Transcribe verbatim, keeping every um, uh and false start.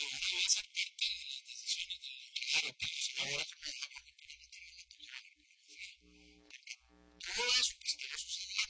debe ser parte de las decisiones de los ejecutivos. Ahora,